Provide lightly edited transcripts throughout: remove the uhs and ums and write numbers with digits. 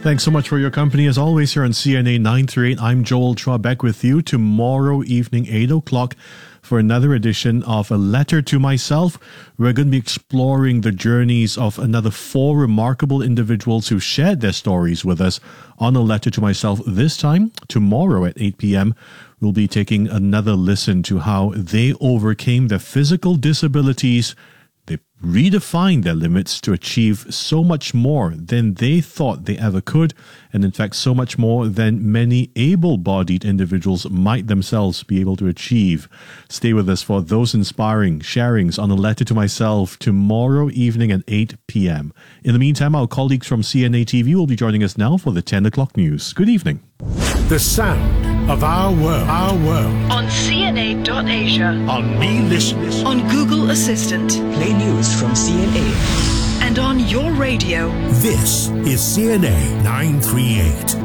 Thanks so much for your company. As always, here on CNA 938, I'm Joel Chua, back with you tomorrow evening, 8 o'clock, for another edition of A Letter to Myself. We're going to be exploring the journeys of another 4 remarkable individuals who shared their stories with us on A Letter to Myself. This time, tomorrow at 8 p.m., we'll be taking another listen to how they overcame their physical disabilities. They redefined their limits to achieve so much more than they thought they ever could, and in fact so much more than many able-bodied individuals might themselves be able to achieve. Stay with us for those inspiring sharings on A Letter to Myself tomorrow evening at 8 p.m. In the meantime, our colleagues from CNA TV will be joining us now for the 10 o'clock news. Good evening. The sound of our world. On CNA.Asia. On Me Listen. On Google Assistant. Play news from CNA. And on your radio. This is CNA 938.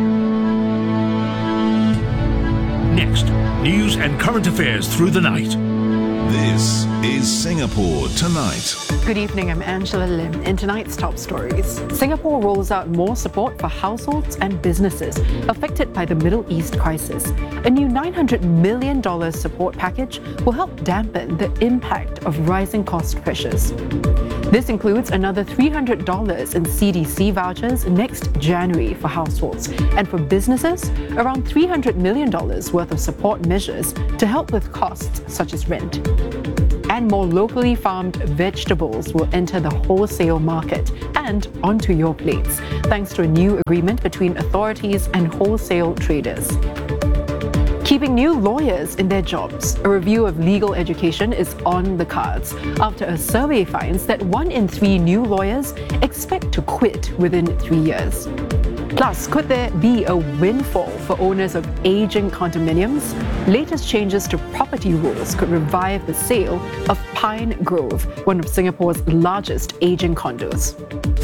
Next, news and current affairs through the night. This is Singapore Tonight. Good evening, I'm Angela Lim. In tonight's top stories, Singapore rolls out more support for households and businesses affected by the Middle East crisis. A new $900 million support package will help dampen the impact of rising cost pressures. This includes another $300 in CDC vouchers next January for households, and for businesses, around $300 million worth of support measures to help with costs such as rent. And more locally farmed vegetables will enter the wholesale market and onto your plates, thanks to a new agreement between authorities and wholesale traders. Keeping new lawyers in their jobs. A review of legal education is on the cards after a survey finds that 1 in 3 new lawyers expect to quit within 3 years. Plus, could there be a windfall for owners of aging condominiums? Latest changes to property rules could revive the sale of Pine Grove, one of Singapore's largest aging condos.